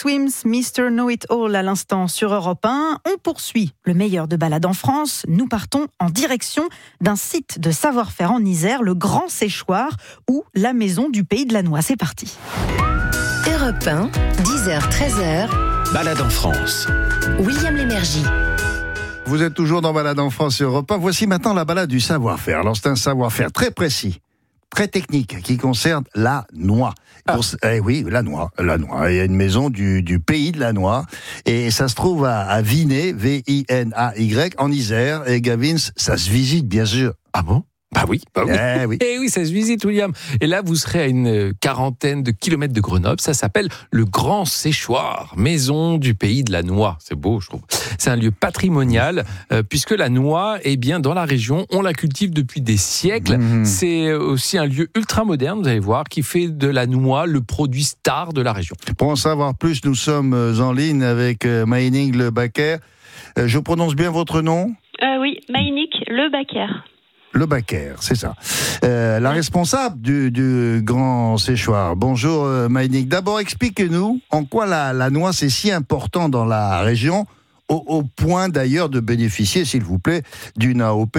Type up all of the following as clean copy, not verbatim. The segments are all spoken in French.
Swims, Mr. Know-It-All à l'instant sur Europe 1. On poursuit le meilleur de balade en France. Nous partons en direction d'un site de savoir-faire en Isère, le Grand Séchoir ou la Maison du Pays de la Noix. C'est parti. Europe 1, 10h-13h. Balade en France. William Lémergie. Vous êtes toujours dans Balade en France sur Europe 1. Voici maintenant la balade du savoir-faire. Alors c'est un savoir-faire très précis, très technique, qui concerne la noix. Oui, la noix. Il y a une maison du Pays de la Noix. Et ça se trouve à Vinay, V-I-N-A-Y, en Isère. Et Gavin, ça se visite, bien sûr. Ah bon ? Bah oui. Oui. Et oui, ça se visite, William. Et là, vous serez à une quarantaine de kilomètres de Grenoble. Ça s'appelle le Grand Séchoir, maison du Pays de la Noix. C'est beau, je trouve. C'est un lieu patrimonial, puisque la noix, dans la région, on la cultive depuis des siècles. C'est aussi un lieu ultra moderne, vous allez voir, qui fait de la noix le produit star de la région. Pour en savoir plus, nous sommes en ligne avec Mayning Le Baker. Je prononce bien votre nom ? Oui, Mayning Le Baker. Le Baker, c'est ça. La responsable du Grand Séchoir. Bonjour Mayning. D'abord, expliquez-nous en quoi la noix c'est si important dans la région, au point d'ailleurs de bénéficier, s'il vous plaît, d'une AOP,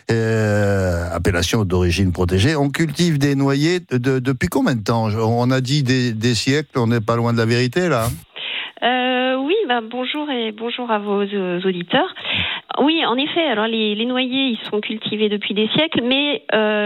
appellation d'origine protégée. On cultive des noyers depuis combien de temps ? On a dit des siècles, on n'est pas loin de la vérité là. Oui, bonjour et bonjour à vos auditeurs. Oui, en effet, alors les noyers, ils sont cultivés depuis des siècles, mais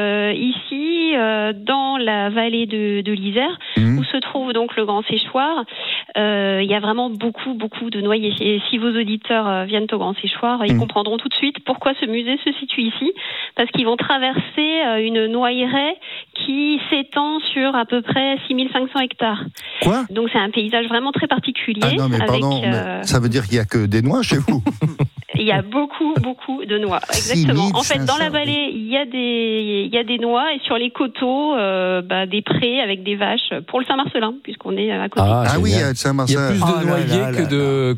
ici, dans la vallée de l'Isère, où se trouve donc le Grand Séchoir, il y a vraiment beaucoup de noyers. Et si vos auditeurs viennent au Grand Séchoir, ils comprendront tout de suite pourquoi ce musée se situe ici, parce qu'ils vont traverser une noyeraie qui s'étend sur à peu près 6500 hectares. Quoi ? Donc c'est un paysage vraiment très particulier. Ah non, mais pardon, mais ça veut dire qu'il n'y a que des noix chez vous ? Il y a beaucoup de noix, exactement. En fait, dans la vallée, il y a des noix et sur les coteaux, des prés avec des vaches pour le Saint-Marcelin, puisqu'on est à côté. Ah oui, à Saint-Marcelin. Il y a plus de noyers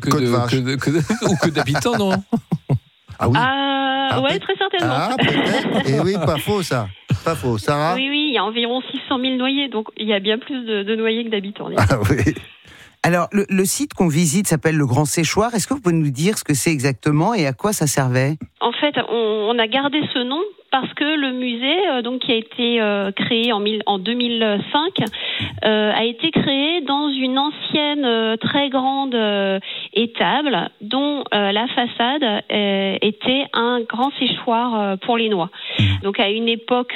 que d'habitants, non ? Ah oui. Ouais, très certainement. Ah, peut-être. Et oui, pas faux ça. Pas faux. Sarah ? Oui, il y a environ 600 000 noyers, donc il y a bien plus de noyers que d'habitants. Ah oui. Alors, le site qu'on visite s'appelle le Grand Séchoir. Est-ce que vous pouvez nous dire ce que c'est exactement et à quoi ça servait ? En fait, on a gardé ce nom parce que le musée, donc qui a été créé en 2005, a été créé dans une ancienne très grande étable dont la façade était un grand séchoir pour les noix. Donc à une époque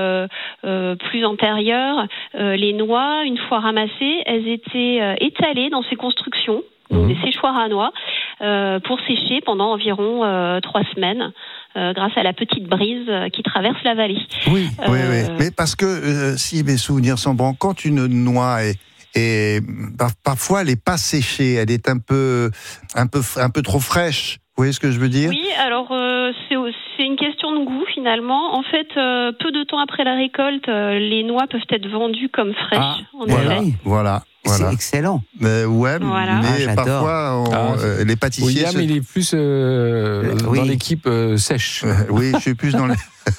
plus antérieure, les noix, une fois ramassées, elles étaient étalées dans ces constructions, donc des séchoirs à noix, pour sécher pendant environ 3 semaines. Grâce à la petite brise qui traverse la vallée. Oui. Mais parce que, si mes souvenirs sont bons, quand une noix est parfois elle n'est pas séchée, elle est un peu trop fraîche. Vous voyez ce que je veux dire ? Oui, alors c'est une question de goût finalement. En fait, peu de temps après la récolte, les noix peuvent être vendues comme fraîches. Voilà. C'est excellent. Mais parfois, les pâtissiers... William, il est plus dans l'équipe sèche. Oui, je suis plus dans les...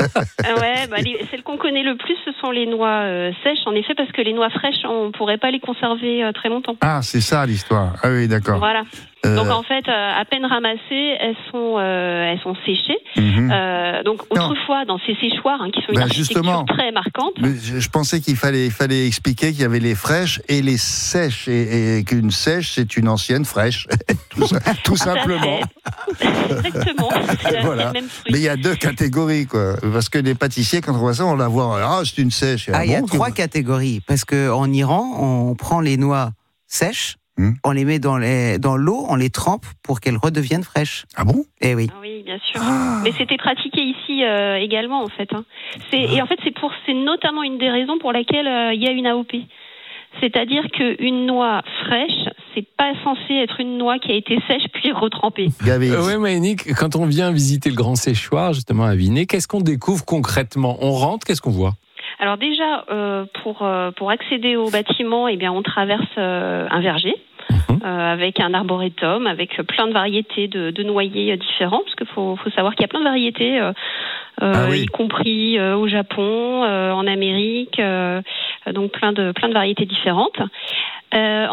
Celles qu'on connaît le plus, ce sont les noix sèches, en effet, parce que les noix fraîches, on ne pourrait pas les conserver très longtemps. Ah, c'est ça l'histoire. Ah oui, d'accord. Voilà. Donc en fait, à peine ramassées, elles sont séchées. Donc autrefois, dans ces séchoirs, qui sont une architecture très marquante. Je pensais qu'il fallait expliquer qu'il y avait les fraîches et les sèches, et qu'une sèche, c'est une ancienne fraîche, tout simplement. Exactement. C'est le même fruit. Mais il y a 2 catégories, quoi. Parce que les pâtissiers, quand on voit ça, on la voit. C'est une sèche. Il y a 3 catégories. Parce qu'en Iran, on prend les noix sèches. On les met dans l'eau, on les trempe pour qu'elles redeviennent fraîches. Ah bon ? Eh oui. Ah oui, bien sûr. Mais c'était pratiqué ici également, en fait. Et en fait, c'est notamment une des raisons pour laquelle il y a une AOP. C'est-à-dire qu'une noix fraîche, c'est pas censé être une noix qui a été sèche puis retrempée. Oui, Maynick, quand on vient visiter le Grand Séchoir, justement à Vinay, qu'est-ce qu'on découvre concrètement ? On rentre, qu'est-ce qu'on voit ? Alors déjà, pour accéder au bâtiment, on traverse un verger. Avec un arboretum, avec plein de variétés de noyers différents, parce qu'il faut savoir qu'il y a plein de variétés, y compris au Japon, en Amérique, donc plein de variétés différentes. Ensuite,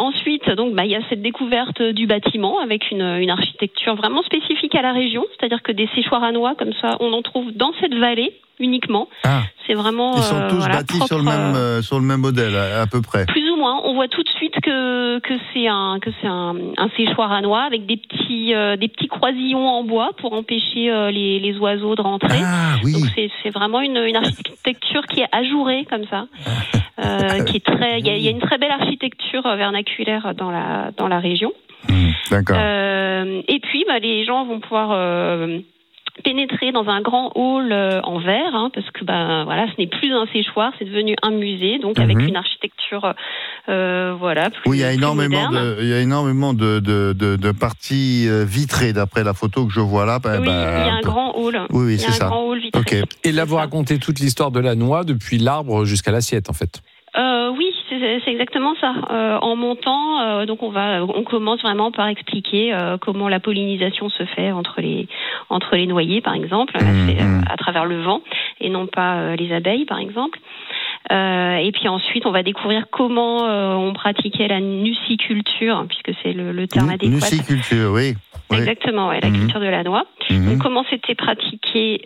ensuite, donc, il y a cette découverte du bâtiment avec une architecture vraiment spécifique à la région, c'est-à-dire que des séchoirs à noix comme ça, on en trouve dans cette vallée uniquement. C'est vraiment. Ils sont tous bâtis propre, sur le même modèle, à peu près. Plus ou moins. On voit tout de suite que c'est un séchoir à noix avec des petits croisillons en bois pour empêcher les oiseaux de rentrer. Ah oui. Donc c'est vraiment une architecture qui est ajourée comme ça, qui est très. Il y a une très belle architecture vernaculaire dans la région. D'accord. Et puis les gens vont pouvoir pénétrer dans un grand hall en verre, parce que ce n'est plus un séchoir, c'est devenu un musée, donc avec une architecture oui, il y a énormément de parties vitrées d'après la photo que je vois là. Il y a un grand hall. Oui, c'est ça. Grand hall vitré. Okay. Et là, vous racontez toute l'histoire de la noix depuis l'arbre jusqu'à l'assiette, en fait. Oui, c'est exactement ça. En montant, donc on commence vraiment par expliquer comment la pollinisation se fait entre les noyers, par exemple, à travers le vent, et non pas les abeilles, par exemple. Et puis ensuite, on va découvrir comment on pratiquait la nuciculture, puisque c'est le terme adéquat. Nuciculture, oui. Exactement, la culture de la noix. Donc, comment c'était pratiqué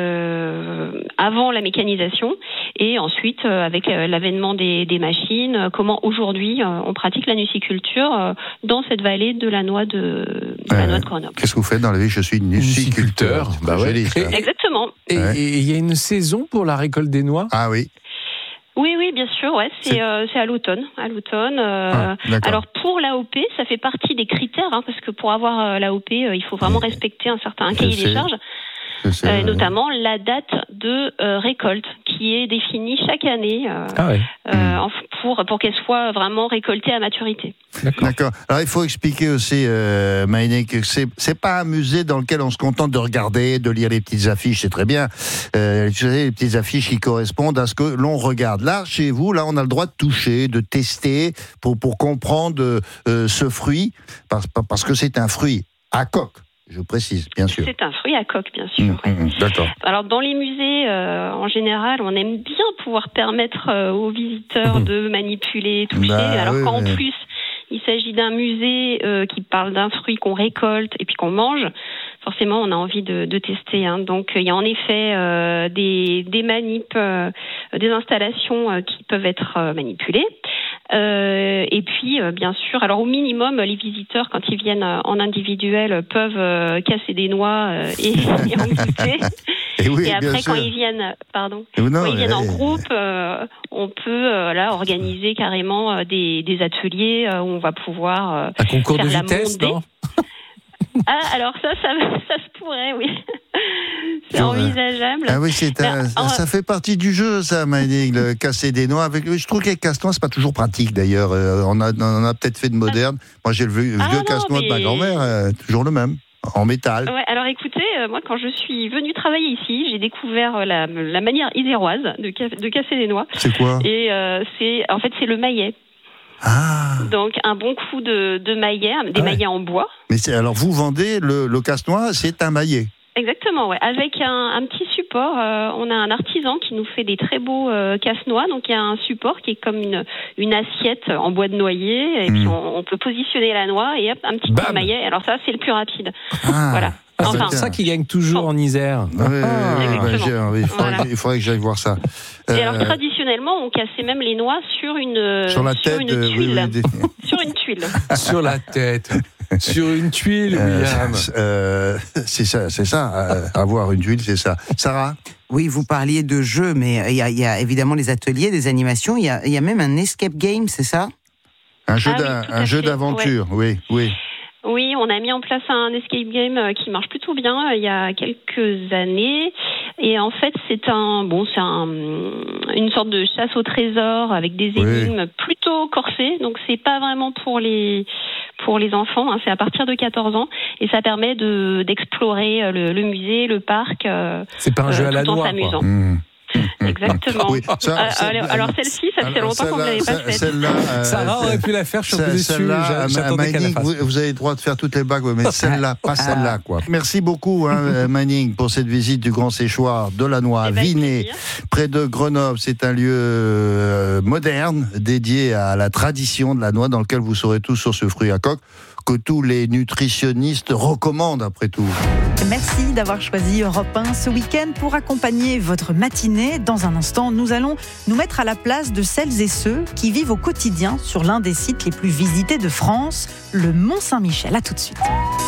avant la mécanisation, et ensuite avec l'avènement des machines, comment aujourd'hui on pratique la nuciculture dans cette vallée de la noix de Grenoble. Qu'est-ce que vous faites dans la vie? Je suis nuciculteur. Exactement. Et il y a une saison pour la récolte des noix? Ah oui. Oui, bien sûr, c'est à l'automne. Alors pour l'AOP, ça fait partie des critères, parce que pour avoir l'AOP, il faut vraiment respecter un certain cahier des charges, notamment la date de récolte qui est définie chaque année pour qu'elle soit vraiment récoltée à maturité. D'accord. Alors il faut expliquer aussi, Maïné, que c'est pas un musée dans lequel on se contente de regarder, de lire les petites affiches, c'est très bien. Les petites affiches qui correspondent à ce que l'on regarde. Là, chez vous, on a le droit de toucher, de tester, pour comprendre ce fruit, parce que c'est un fruit à coque. Je précise, bien sûr. C'est un fruit à coque, bien sûr. D'accord. Alors, dans les musées, en général, on aime bien pouvoir permettre aux visiteurs de manipuler, toucher. En plus, il s'agit d'un musée qui parle d'un fruit qu'on récolte et puis qu'on mange, forcément, on a envie de tester. Donc, il y a en effet des manips, des installations qui peuvent être manipulées. Et puis, bien sûr, alors au minimum, les visiteurs, quand ils viennent en individuel, peuvent casser des noix et en goûter. Et après, quand ils viennent, en groupe, on peut organiser carrément des ateliers où on va pouvoir un concours faire de vitesse, non? Alors ça se pourrait, oui. C'est envisageable. Ah oui, ça fait partie du jeu, ça, Maïné, casser des noix. Je trouve que les casse-noix, c'est pas toujours pratique, d'ailleurs. On a peut-être fait de moderne. Moi, j'ai le vieux casse-noix de ma grand-mère, toujours le même, en métal. Ouais, alors écoutez, moi, quand je suis venue travailler ici, j'ai découvert la manière iséroise de casser des noix. C'est quoi? Et c'est le maillet. Donc un bon coup de maillet, des maillets en bois. Mais alors vous vendez le casse-noix, c'est un maillet. Exactement, ouais. Avec un petit support. On a un artisan qui nous fait des très beaux casse-noix. Donc il y a un support qui est comme une assiette en bois de noyer, et puis on peut positionner la noie et hop, un petit coup de maillet. Alors ça, c'est le plus rapide. Voilà. C'est ça qui gagne toujours en Isère. Il faudrait que j'aille voir ça. Et alors traditionnellement, on cassait même les noix sur une tuile. Sur une tuile. Sur la tête. Sur une tuile, William. C'est ça. Avoir une tuile, c'est ça. Sarah? Oui, vous parliez de jeux, mais il y a évidemment les ateliers, des animations. Il y a même un escape game, c'est ça? Un jeu d'aventure, oui. Oui, on a mis en place un escape game qui marche plutôt bien il y a quelques années. Et en fait, c'est une sorte de chasse au trésor avec des énigmes plutôt corsées. Donc, c'est pas vraiment pour les enfants. C'est à partir de 14 ans. Et ça permet d'explorer le musée, le parc. C'est pas un jeu à la noix, quoi. Exactement. Oui, alors celle-ci, ça fait longtemps qu'on ne l'avait pas faite. Celle-là, Sarah aurait pu la faire, je suis un peu déçu. J'attendais qu'elle la fasse. Vous avez le droit de faire toutes les bagues, mais celle-là, pas celle-là, quoi. Merci beaucoup, Manning, pour cette visite du Grand Séchoir de la Noix, Vinay, près de Grenoble. C'est un lieu moderne, dédié à la tradition de la noix, dans lequel vous saurez tout sur ce fruit à coque que tous les nutritionnistes recommandent, après tout. Merci d'avoir choisi Europe 1 ce week-end pour accompagner votre matinée. Dans un instant, nous allons nous mettre à la place de celles et ceux qui vivent au quotidien sur l'un des sites les plus visités de France, le Mont-Saint-Michel. À tout de suite.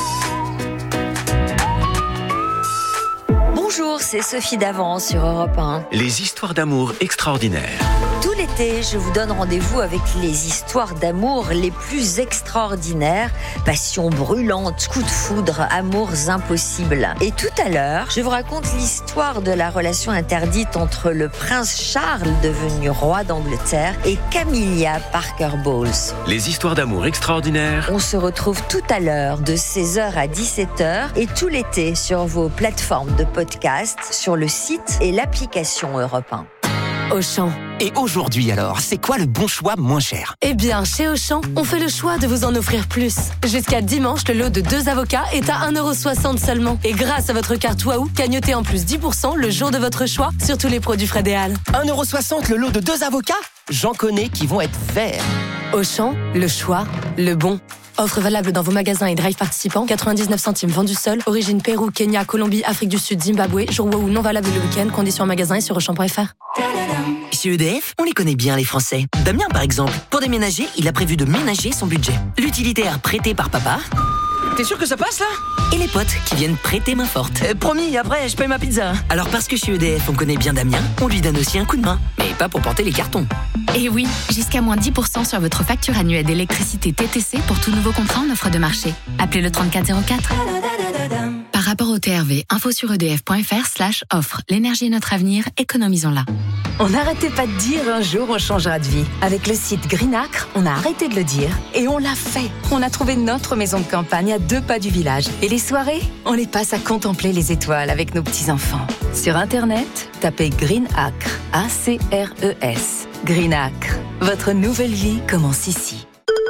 Bonjour, c'est Sophie Davant sur Europe 1. Les histoires d'amour extraordinaires. Tout l'été, je vous donne rendez-vous avec les histoires d'amour les plus extraordinaires. Passion brûlante, coups de foudre, amours impossibles. Et tout à l'heure, je vous raconte l'histoire de la relation interdite entre le prince Charles, devenu roi d'Angleterre, et Camilla Parker Bowles. Les histoires d'amour extraordinaires. On se retrouve tout à l'heure de 16h à 17h et tout l'été sur vos plateformes de podcast, sur le site et l'application Europe 1. Auchan. Et aujourd'hui alors, c'est quoi le bon choix moins cher ? Eh bien, chez Auchan, on fait le choix de vous en offrir plus. Jusqu'à dimanche, le lot de 2 avocats est à 1,60€ seulement. Et grâce à votre carte Waouh, cagnotez en plus 10% le jour de votre choix sur tous les produits Fred et Al. 1,60€ le lot de 2 avocats ? J'en connais qui vont être verts. Auchan, le choix, le bon. Offre valable dans vos magasins et drive participants. 99 centimes vendus seul. Origine Pérou, Kenya, Colombie, Afrique du Sud, Zimbabwe. Jour Waouh non valable le week-end. Conditions en magasin et sur Auchan.fr. Chez EDF, on les connaît bien les Français. Damien par exemple, pour déménager, il a prévu de ménager son budget. L'utilitaire prêté par papa. T'es sûr que ça passe là ? Et les potes qui viennent prêter main forte. Promis, après je paye ma pizza. Alors parce que chez EDF on connaît bien Damien, on lui donne aussi un coup de main. Mais pas pour porter les cartons. Et oui, jusqu'à moins 10% sur votre facture annuelle d'électricité TTC pour tout nouveau contrat en offre de marché. Appelez le 3404. Par rapport au TRV, info sur edf.fr/offre. L'énergie est notre avenir, économisons-la. On n'arrêtait pas de dire un jour on changera de vie. Avec le site Greenacre, on a arrêté de le dire et on l'a fait. On a trouvé notre maison de campagne à 2 pas du village. Et les soirées, on les passe à contempler les étoiles avec nos petits-enfants. Sur Internet, tapez Greenacre, A-C-R-E-S. Greenacre, votre nouvelle vie commence ici.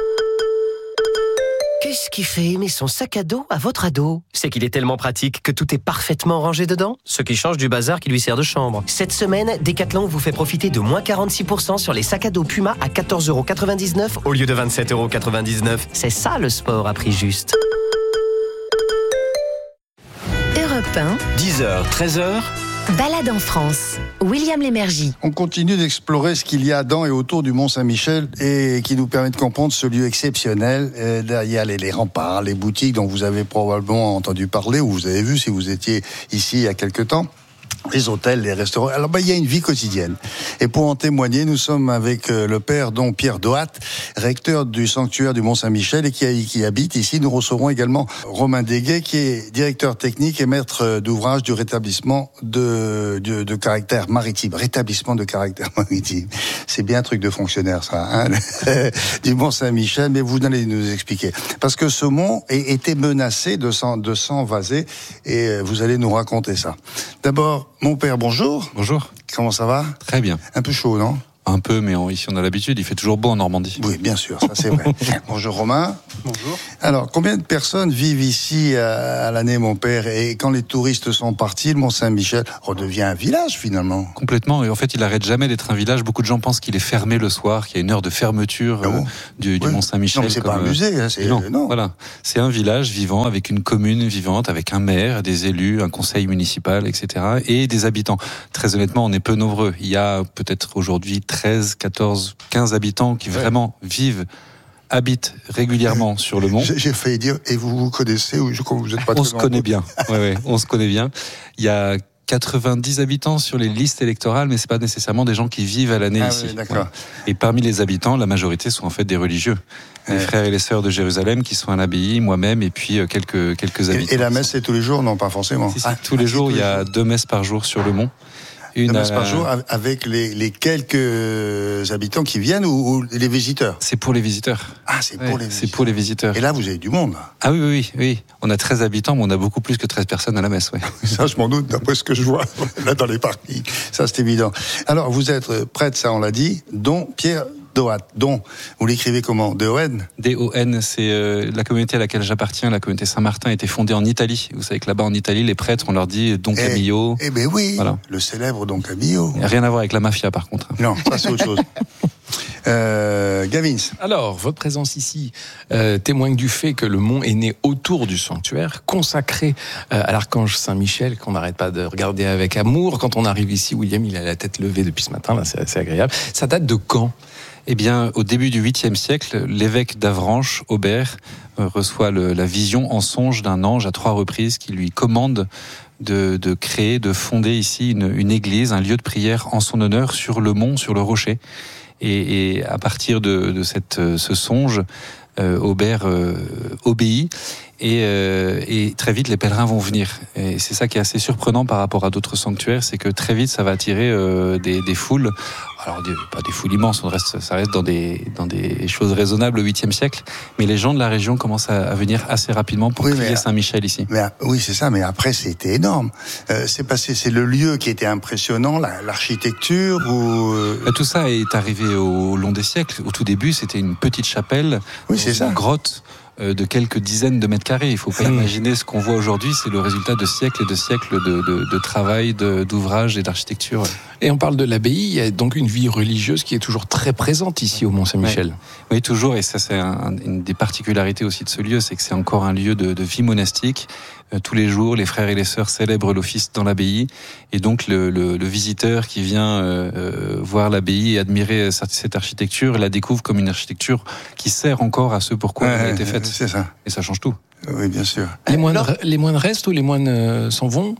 Qu'est-ce qui fait aimer son sac à dos à votre ado ? C'est qu'il est tellement pratique que tout est parfaitement rangé dedans, ce qui change du bazar qui lui sert de chambre. Cette semaine, Decathlon vous fait profiter de moins 46% sur les sacs à dos Puma à 14,99€ au lieu de 27,99€. C'est ça le sport à prix juste. Europe 1, 10h, 13h. Balade en France. William Lémergie. On continue d'explorer ce qu'il y a dans et autour du Mont-Saint-Michel et qui nous permet de comprendre ce lieu exceptionnel. Derrière les remparts, les boutiques dont vous avez probablement entendu parler ou vous avez vu si vous étiez ici il y a quelque temps. Les hôtels, les restaurants. Alors, il y a une vie quotidienne. Et pour en témoigner, nous sommes avec le père Don Pierre Doat, recteur du sanctuaire du Mont-Saint-Michel et qui habite ici. Nous recevrons également Romain Deguet, qui est directeur technique et maître d'ouvrage du rétablissement de caractère maritime. Rétablissement de caractère maritime. C'est bien un truc de fonctionnaire, ça, hein, du Mont-Saint-Michel, mais vous allez nous expliquer. Parce que ce mont était menacé de s'envaser et vous allez nous raconter ça. D'abord, mon père, bonjour. Bonjour. Comment ça va ? Très bien. Un peu chaud, non ? Un peu, mais ici on a l'habitude, il fait toujours beau en Normandie. Oui, bien sûr, ça c'est vrai. Bonjour Romain. Bonjour. Alors, combien de personnes vivent ici à l'année, mon père ? Et quand les touristes sont partis, le Mont-Saint-Michel redevient un village finalement. Complètement, et en fait il n'arrête jamais d'être un village. Beaucoup de gens pensent qu'il est fermé le soir, qu'il y a une heure de fermeture du Mont-Saint-Michel. Non, mais c'est pas un musée. Hein, non, voilà. C'est un village vivant, avec une commune vivante, avec un maire, des élus, un conseil municipal, etc. et des habitants. Très honnêtement, on est peu nombreux. Il y a peut-être aujourd'hui 13, 14, 15 habitants qui vraiment habitent régulièrement sur le mont. J'ai failli dire, et vous vous connaissez, ou vous êtes pas On se connaît bien. On se connaît bien. Il y a 90 habitants sur les listes électorales, mais c'est pas nécessairement des gens qui vivent à l'année ici. Oui, d'accord. Ouais. Et parmi les habitants, la majorité sont en fait des religieux. Les frères et les sœurs de Jérusalem qui sont à l'abbaye, moi-même, et puis quelques habitants. Et la messe, c'est tous les jours ? Non, pas forcément. Si, tous les jours, il y a 2 messes par jour sur le mont. Une messes par jour avec les quelques habitants qui viennent ou les visiteurs? C'est pour les visiteurs. Ah, c'est pour les visiteurs. C'est pour les visiteurs. Et là, vous avez du monde. Ah oui. On a 13 habitants, mais on a beaucoup plus que 13 personnes à la messe. Ouais. Ça, je m'en doute, d'après ce que je vois là dans les parkings. Ça, c'est évident. Alors, vous êtes prêtre, ça on l'a dit, dont Pierre Doat. Dont, vous l'écrivez comment? D-O-N? D-O-N, c'est la communauté à laquelle j'appartiens, la communauté Saint-Martin, a été fondée en Italie. Vous savez que là-bas en Italie, les prêtres, on leur dit Don Camillo. Eh ben oui, voilà. Le célèbre Don Camillo. Rien à voir avec la mafia, par contre. Non, ça c'est autre chose. Gavins. Alors, votre présence ici témoigne du fait que le mont est né autour du sanctuaire, consacré à l'archange Saint-Michel, qu'on n'arrête pas de regarder avec amour. Quand on arrive ici, William, il a la tête levée depuis ce matin, là, c'est assez agréable. Ça date de quand? Eh bien, au début du 8e siècle, l'évêque d'Avranches, Aubert, reçoit la vision en songe d'un ange à 3 reprises qui lui commande de créer, de fonder ici une église, un lieu de prière en son honneur sur le mont, sur le rocher. Et à partir de ce songe, Aubert obéit. Et très vite, les pèlerins vont venir. Et c'est ça qui est assez surprenant par rapport à d'autres sanctuaires, c'est que très vite, ça va attirer des foules. Alors, pas des foules immenses, ça reste dans des choses raisonnables au 8e siècle. Mais les gens de la région commencent à venir assez rapidement pour prier Saint-Michel ici. Oui, c'est ça. Mais après, c'était énorme. C'est le lieu qui était impressionnant, l'architecture ou. Tout ça est arrivé au long des siècles. Au tout début, c'était une petite chapelle, une grotte de quelques dizaines de mètres carrés. Il ne faut pas imaginer ce qu'on voit aujourd'hui. C'est le résultat de siècles et de siècles de travail, d'ouvrages et d'architecture. Et on parle de l'abbaye, il y a donc une vie religieuse qui est toujours très présente ici au Mont-Saint-Michel. Oui, toujours, et ça c'est une des particularités aussi de ce lieu, c'est que c'est encore un lieu de vie monastique. Tous les jours, les frères et les sœurs célèbrent l'office dans l'abbaye, et donc le visiteur qui vient voir l'abbaye et admirer cette architecture, la découvre comme une architecture qui sert encore à ce pourquoi elle a été faite. C'est ça. Et ça change tout. Oui, bien sûr. Les moines restent ou les moines s'en vont?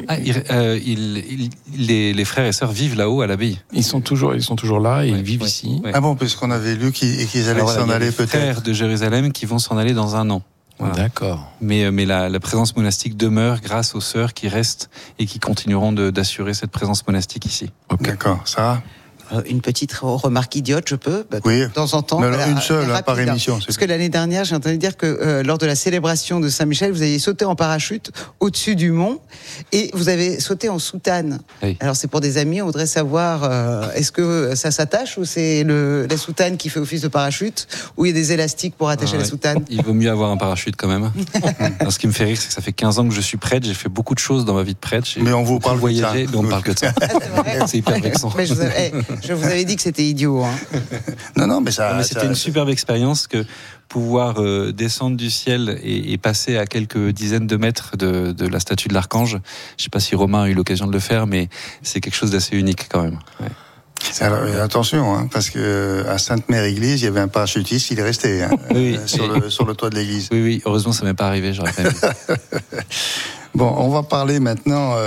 Les frères et sœurs vivent là-haut à l'abbaye. Ils sont toujours là et ils vivent ici. Ah bon, parce qu'on avait lu qu'ils allaient s'en aller peut-être. Les frères de Jérusalem qui vont s'en aller dans 1 an. Voilà. D'accord. Mais la présence monastique demeure grâce aux sœurs qui restent et qui continueront d'assurer cette présence monastique ici. Okay. D'accord, Sarah? Une petite remarque idiote, je peux? Oui. De temps en temps. Une seule, par émission. Parce que l'année dernière, j'ai entendu dire que lors de la célébration de Saint-Michel, vous aviez sauté en parachute au-dessus du mont et vous avez sauté en soutane. Oui. Alors c'est pour des amis, on voudrait savoir, est-ce que ça s'attache ou c'est la soutane qui fait office de parachute ou il y a des élastiques pour attacher la soutane? Il vaut mieux avoir un parachute quand même. Alors, ce qui me fait rire, c'est que ça fait 15 ans que je suis prêtre, j'ai fait beaucoup de choses dans ma vie de prêtre. Mais on vous parle voyager, mais on ne parle que de ça. C'est hyper vexant. Mais je vous avais dit que c'était idiot. Hein. Non, mais c'était une superbe expérience que pouvoir descendre du ciel et passer à quelques dizaines de mètres de la statue de l'archange. Je ne sais pas si Romain a eu l'occasion de le faire, mais c'est quelque chose d'assez unique quand même. Ouais. Alors, attention, parce que à Sainte-Mère-Église, il y avait un parachutiste, il est resté sur le toit de l'église. Oui, heureusement ça m'est pas arrivé, j'aurais pas aimé. Bon, on va parler maintenant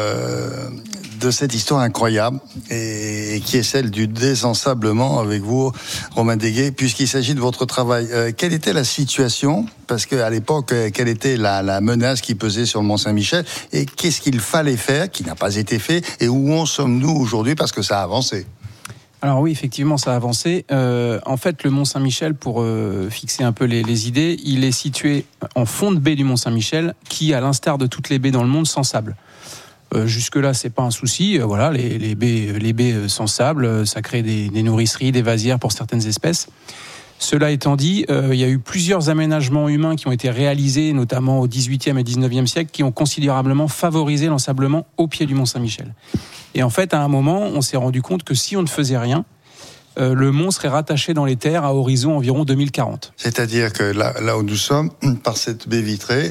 de cette histoire incroyable et qui est celle du désensablement avec vous, Romain Desguet, puisqu'il s'agit de votre travail. Quelle était la situation? Parce qu'à l'époque, quelle était la menace qui pesait sur le Mont-Saint-Michel? Et qu'est-ce qu'il fallait faire, qui n'a pas été fait? Et où en sommes-nous aujourd'hui? Parce que ça a avancé. Alors oui, effectivement, ça a avancé. En fait, le Mont-Saint-Michel, pour fixer un peu les idées, il est situé en fond de baie du Mont-Saint-Michel, qui, à l'instar de toutes les baies dans le monde, sans sable. Jusque-là, c'est pas un souci. Voilà, les baies sans sable, ça crée des nourriceries, des vasières pour certaines espèces. Cela étant dit, il y a eu plusieurs aménagements humains qui ont été réalisés, notamment au XVIIIe et XIXe siècle, qui ont considérablement favorisé l'ensablement au pied du Mont-Saint-Michel. Et en fait, à un moment, on s'est rendu compte que si on ne faisait rien, le mont serait rattaché dans les terres à horizon environ 2040. C'est-à-dire que là où nous sommes, par cette baie vitrée,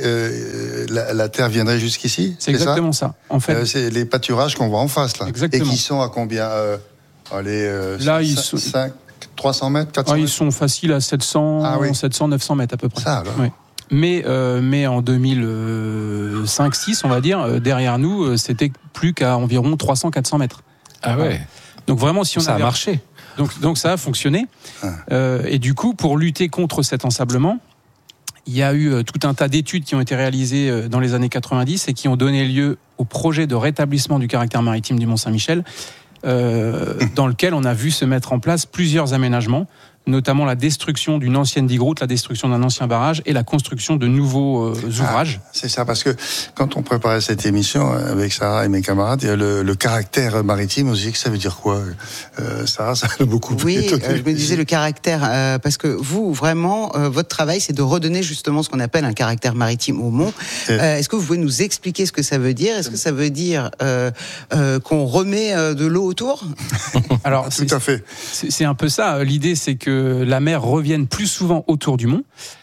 la terre viendrait jusqu'ici? C'est exactement ça. En fait, c'est les pâturages qu'on voit en face, là. Exactement. Et qui sont à combien là, ils sont 300 mètres, 400 mètres? Ils sont faciles à 700, 900 mètres à peu près. Ça, alors. Oui. Mais en 2005-6, on va dire, derrière nous, c'était plus qu'à environ 300-400 mètres. Ah ouais. Donc vraiment, si on ça a marché. Donc ça a fonctionné. Et du coup, pour lutter contre cet ensablement, Il y a eu tout un tas d'études qui ont été réalisées dans les années 90 et qui ont donné lieu au projet de rétablissement du caractère maritime du Mont-Saint-Michel, dans lequel on a vu se mettre en place plusieurs aménagements, notamment la destruction d'une ancienne digue-route, la destruction d'un ancien barrage et la construction de nouveaux ouvrages. C'est ça, parce que quand on préparait cette émission avec Sarah et mes camarades, il y a le caractère maritime, on se dit que ça veut dire quoi Sarah, ça a beaucoup Oui, étonné. je me disais le caractère, parce que vous, vraiment, votre travail, c'est de redonner justement ce qu'on appelle un caractère maritime au mont. Est-ce que vous pouvez nous expliquer ce que ça veut dire ? Est-ce que ça veut dire qu'on remet de l'eau autour ? Alors, tout à fait. C'est un peu ça. L'idée, c'est que la mer revienne plus souvent autour du mont.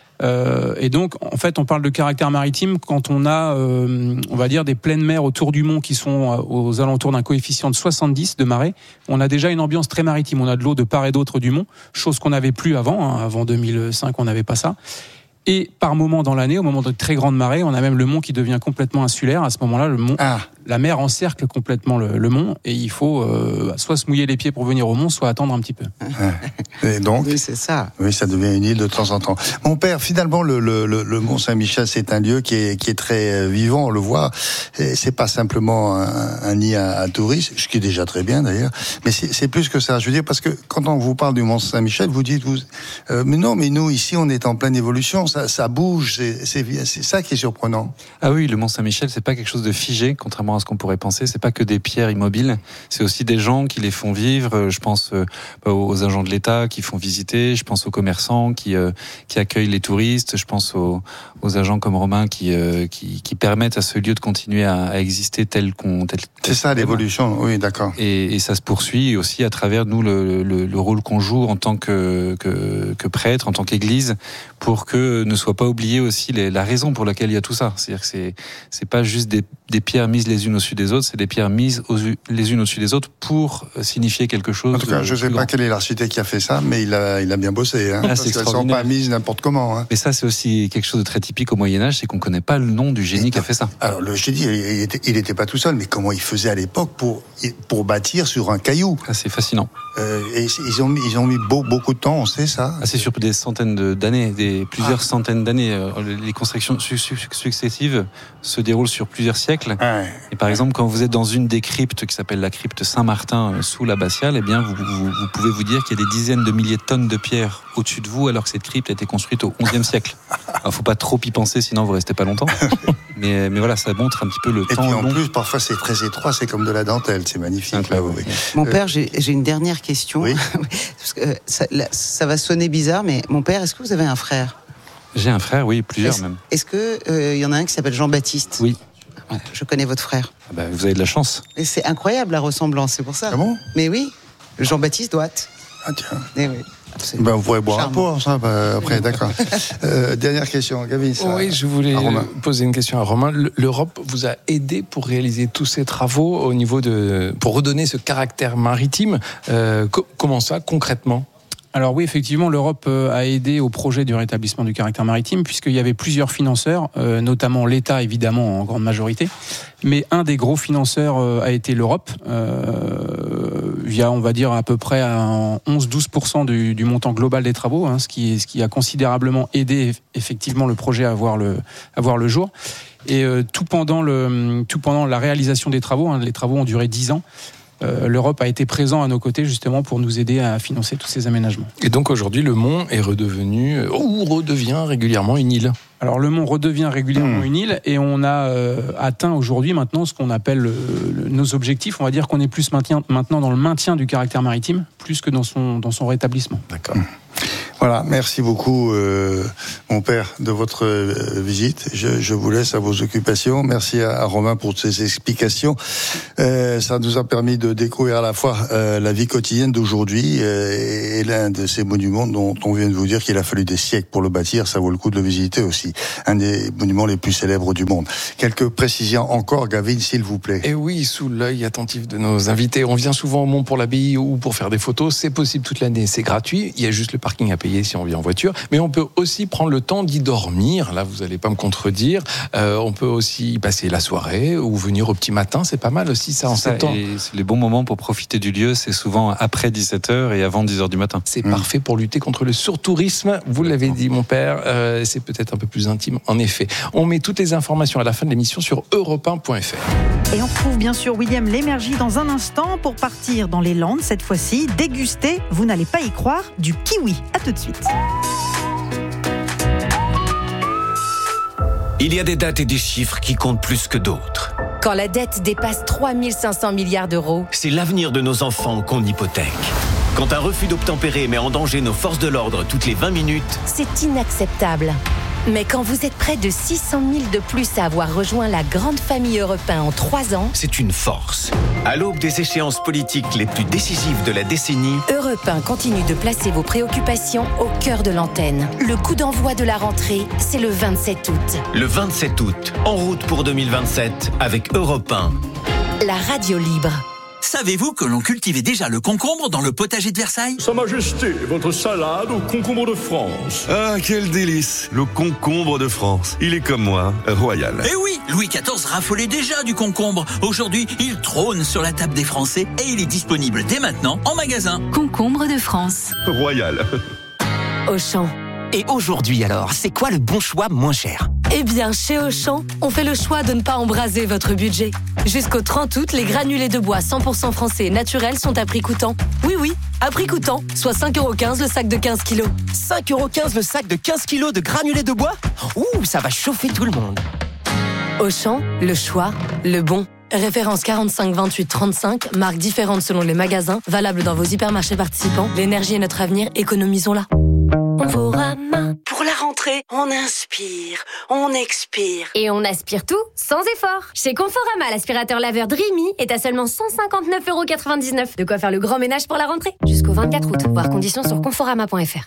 Et donc, en fait, on parle de caractère maritime quand on a, on va dire, des pleines mers autour du mont qui sont aux alentours d'un coefficient de 70 de marée. On a déjà une ambiance très maritime. On a de l'eau de part et d'autre du mont, chose qu'on n'avait plus avant. Avant 2005, on n'avait pas ça. Et par moment dans l'année, au moment de très grandes marées, on a même le mont qui devient complètement insulaire. À ce moment-là, le mont, la mer encercle complètement le mont, et il faut soit se mouiller les pieds pour venir au mont, soit attendre un petit peu. Et donc, oui, c'est ça. Oui, ça devient une île de temps en temps. Mon père, finalement, le Mont Saint-Michel, c'est un lieu qui est très vivant. On le voit. Et c'est pas simplement un nid à touristes, ce qui est déjà très bien d'ailleurs. Mais c'est plus que ça. Je veux dire, parce que quand on vous parle du Mont Saint-Michel, vous dites, mais non, mais nous ici, on est en pleine évolution. Ça bouge. C'est ça qui est surprenant. Ah oui, le Mont Saint-Michel, c'est pas quelque chose de figé, contrairement à ce qu'on pourrait penser. C'est pas que des pierres immobiles. C'est aussi des gens qui les font vivre. Je pense aux agents de l'État qui font visiter. Je pense aux commerçants qui accueillent les touristes. Je pense aux agents comme Romain qui permettent à ce lieu de continuer à exister tel qu'on. C'est ça l'évolution. Oui, d'accord. Et ça se poursuit aussi à travers nous le rôle qu'on joue en tant que prêtre, en tant qu'Église, pour que ne soit pas oublié aussi la raison pour laquelle il y a tout ça. C'est-à-dire que c'est pas juste des pierres mises les unes au-dessus des autres, c'est des pierres mises les unes au-dessus des autres pour signifier quelque chose. En tout cas, je sais pas quel est l'architecte qui a fait ça, mais il a bien bossé. Parce qu'elles sont pas mises n'importe comment. Mais ça, c'est aussi quelque chose de très typique au Moyen-Âge, c'est qu'on connaît pas le nom du génie qui a fait ça. Alors, le génie, il était pas tout seul, mais comment il faisait à l'époque pour bâtir sur un caillou? C'est fascinant. Et ils ont mis beaucoup de temps, on sait ça. C'est sur des centaines d'années, plusieurs centaines d'années. Les constructions successives se déroulent sur plusieurs siècles. Et par exemple, quand vous êtes dans une des cryptes qui s'appelle la crypte Saint-Martin sous l'abbatiale, eh bien, vous pouvez vous dire qu'il y a des dizaines de milliers de tonnes de pierres au-dessus de vous, alors que cette crypte a été construite au XIe siècle. Alors, faut pas trop y penser, sinon vous restez pas longtemps. mais voilà, ça montre un petit peu le temps. Et puis en long. plus, parfois c'est très étroit, c'est comme de la dentelle, c'est magnifique. Là, oui. Mon père, j'ai une dernière question. Oui. Parce que ça va sonner bizarre, mais mon père, est-ce que vous avez un frère? J'ai un frère, oui, plusieurs même. Est-ce que y en a un qui s'appelle Jean-Baptiste? Oui. Je connais votre frère. Vous avez de la chance. Et c'est incroyable la ressemblance, c'est pour ça. Ah bon? Mais oui, Jean-Baptiste Douat. Ah tiens. Eh oui. Vous pourrez boire un pot, ça, après, d'accord. Dernière question, Gavin. Oui, je voulais poser une question à Romain. L'Europe vous a aidé pour réaliser tous ces travaux au niveau pour redonner ce caractère maritime. Comment ça, concrètement ? Alors oui, effectivement, l'Europe a aidé au projet du rétablissement du caractère maritime, puisqu'il y avait plusieurs financeurs, notamment l'État, évidemment, en grande majorité. Mais un des gros financeurs a été l'Europe, via, on va dire, à peu près 11-12% du montant global des travaux, ce qui a considérablement aidé, effectivement, le projet à voir le jour. Et tout pendant la réalisation des travaux, les travaux ont duré 10 ans, l'Europe a été présent à nos côtés justement pour nous aider à financer tous ces aménagements. Et donc aujourd'hui, le Mont est redevient régulièrement une île. Alors le Mont redevient régulièrement une île et on a atteint aujourd'hui maintenant ce qu'on appelle nos objectifs. On va dire qu'on est plus maintenant dans le maintien du caractère maritime plus que dans son rétablissement. D'accord. Voilà, merci beaucoup, mon père, de votre visite. Je vous laisse à vos occupations. Merci à Romain pour ses explications. Ça nous a permis de découvrir à la fois la vie quotidienne d'aujourd'hui et l'un de ces monuments dont on vient de vous dire qu'il a fallu des siècles pour le bâtir. Ça vaut le coup de le visiter aussi. Un des monuments les plus célèbres du monde. Quelques précisions encore, Gavin, s'il vous plaît. Et oui, sous l'œil attentif de nos invités. On vient souvent au Mont pour l'abbaye ou pour faire des photos. C'est possible toute l'année, c'est gratuit. Il y a juste le parking à payer. payer si on vient en voiture. Mais on peut aussi prendre le temps d'y dormir. Là, vous n'allez pas me contredire. On peut aussi y passer la soirée ou venir au petit matin. C'est pas mal aussi ça en septembre. Et c'est les bons moments pour profiter du lieu. C'est souvent après 17h et avant 10h du matin. C'est parfait pour lutter contre le surtourisme. Vous l'avez dit, mon père. C'est peut-être un peu plus intime, en effet. On met toutes les informations à la fin de l'émission sur europe1.fr. Et on retrouve bien sûr William Lémergie dans un instant pour partir dans les Landes. Cette fois-ci, déguster, vous n'allez pas y croire, du kiwi. À tout de suite. Il y a des dates et des chiffres qui comptent plus que d'autres. Quand la dette dépasse 3 500 milliards d'euros, C'est l'avenir de nos enfants qu'on hypothèque. Quand un refus d'obtempérer met en danger nos forces de l'ordre toutes les 20 minutes, c'est inacceptable. Mais quand vous êtes près de 600 000 de plus à avoir rejoint la grande famille Europe 1 en 3 ans, c'est une force. À l'aube des échéances politiques les plus décisives de la décennie, Europe 1 continue de placer vos préoccupations au cœur de l'antenne. Le coup d'envoi de la rentrée, c'est le 27 août. le 27 août, en route pour 2027 avec Europe 1. La radio libre. Savez-vous que l'on cultivait déjà le concombre dans le potager de Versailles ? Sa Majesté, votre salade au concombre de France. Ah, quel délice! Le concombre de France. Il est comme moi, royal. Eh oui, Louis XIV raffolait déjà du concombre. Aujourd'hui, il trône sur la table des Français et il est disponible dès maintenant en magasin. Concombre de France. Royal. Auchan. Et aujourd'hui alors, c'est quoi le bon choix moins cher ? Eh bien, chez Auchan, on fait le choix de ne pas embraser votre budget. Jusqu'au 30 août, les granulés de bois 100% français et naturels sont à prix coûtant. Oui, à prix coûtant, soit 5,15€ le sac de 15 kilos. 5,15€ le sac de 15 kilos de granulés de bois ? Ouh, ça va chauffer tout le monde. Auchan, le choix, le bon. Référence 45 28 35, marques différentes selon les magasins, valable dans vos hypermarchés participants. L'énergie est notre avenir, économisons-la. Conforama. Pour la rentrée, on inspire, on expire. Et on aspire tout sans effort. Chez Conforama, l'aspirateur laveur Dreamy est à seulement 159,99€. De quoi faire le grand ménage pour la rentrée. Jusqu'au 24 août. Voir conditions sur conforama.fr.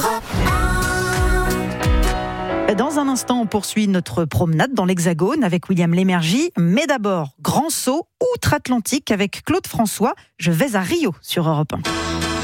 Dans un instant, on poursuit notre promenade dans l'Hexagone avec William Lémergie. Mais d'abord, grand saut outre-Atlantique avec Claude François. Je vais à Rio sur Europe 1.